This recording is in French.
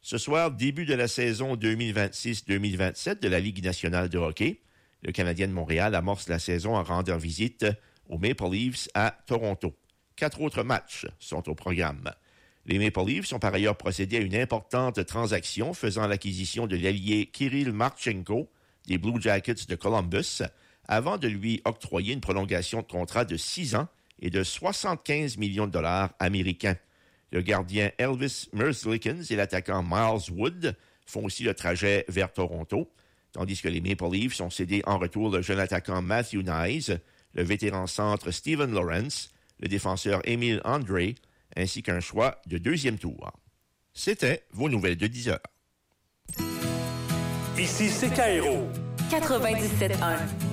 Ce soir, début de la saison 2026-2027 de la Ligue nationale de hockey. Le Canadien de Montréal amorce la saison en rendant visite aux Maple Leafs à Toronto. 4 autres matchs sont au programme. Les Maple Leafs ont par ailleurs procédé à une importante transaction faisant l'acquisition de l'ailier Kirill Marchenko des Blue Jackets de Columbus avant de lui octroyer une prolongation de contrat de 6 ans et de 75 millions de dollars américains. Le gardien Elvis Merzlikins et l'attaquant Miles Wood font aussi le trajet vers Toronto, tandis que les Maple Leafs ont cédé en retour le jeune attaquant Matthew Knies, le vétéran centre Steven Lawrence, le défenseur Émile André, ainsi qu'un choix de 2e tour. C'était vos nouvelles de 10 heures. Ici CKRO 97.1.